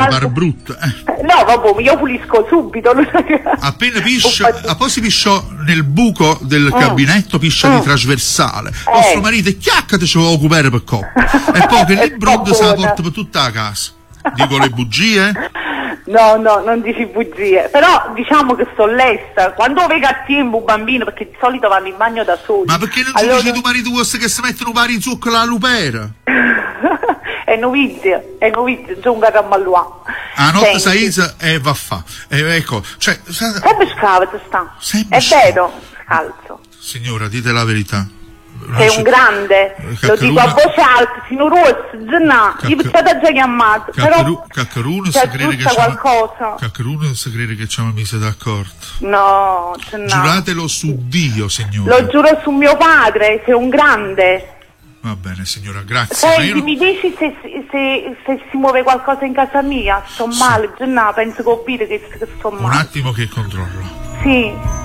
pare brutto. No, vabbè, io pulisco subito. Appena piscia, poi si pisciò nel buco del gabinetto, piscia di trasversale. Vostro marito è chiaccate ce lo occupare per coppa. E poi che l'imbrondo se la porta per tutta la casa. Dico le bugie? No, non dici bugie, però diciamo che sto lesta. Quando vedo a tempo un bambino, perché di solito vanno in bagno da soli. Ma perché non ci dici tu marito vostro che si mettono pari zucchero alla lupera? È novizio, giunga a Malluà. A notte saisa e va a fa. Ecco, cioè... Sempre scavate sta. Sempre è vero, scalzo. Signora, dite la verità. Sei un grande, lo dico a voce alta, signor Rosso, Giannà, io mi state già chiamato, però Caccaruno c'è giusta qualcosa. Caccaruno si crede che ci hanno messo d'accordo. No, Giannà. Giuratelo su Dio, signora. Lo giuro su mio padre, sei un grande. Va bene, signora, grazie. Senti, mi dici se si muove qualcosa in casa mia? Sto male, Giannà, penso che ho visto che sto male. Un attimo che controllo. Sì.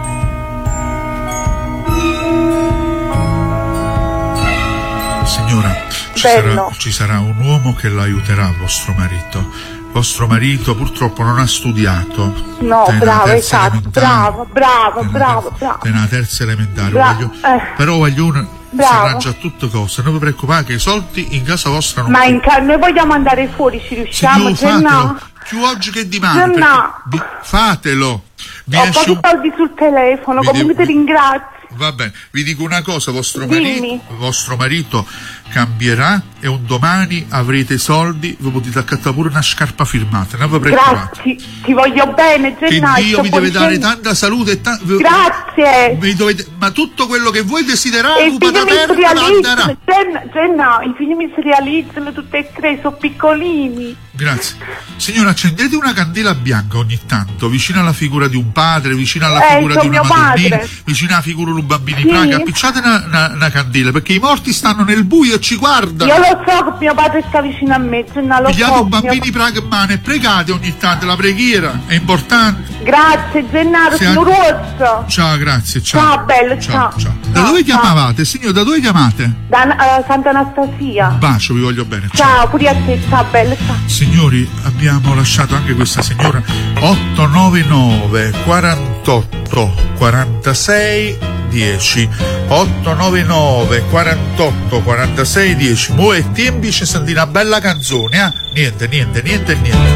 Signora, ci sarà un uomo che l'aiuterà, vostro marito. Vostro marito purtroppo non ha studiato. No, bravo, esatto, bravo. Nella terza elementare. Però voglio si arrangia a tutte cose. Non vi preoccupate che i soldi in casa vostra non... Ma noi vogliamo andare fuori, ci riusciamo? Fatelo, più oggi che domani. Fatelo. Ho pochi soldi sul telefono, come ti ringrazio. Va bene, vi dico una cosa, vostro marito cambierà e un domani avrete i soldi, vi potete accattare pure una scarpa firmata, non vi preoccupate. Grazie, ti voglio bene, Gennà. Che Dio vi deve dare tanta salute e grazie. Ma tutto quello che voi desiderate, i figli mi si realizzano tutte e tre, sono piccolini. Grazie. Signora, accendete una candela bianca ogni tanto, vicino alla figura di un padre, vicino alla figura di una madonnina, vicino alla figura di un bambino in Praga, appicciate una candela, perché i morti stanno nel buio e ci guardano. Io lo so che mio padre sta vicino a me, pigliate un bambino in Praga in mano e pregate ogni tanto, la preghiera è importante. Grazie Gennaro, sono Rosso. Ciao, grazie, ciao bello, ciao. Da dove chiamavate, signor? Da dove chiamate? Da Santa Anastasia. Un bacio, vi voglio bene. Ciao, pure a te, ciao bello, ciao. Signori, abbiamo lasciato anche questa signora. 899 48 46 10 899 48 46 10. Mo' e tempi ci senti una bella canzone, Niente.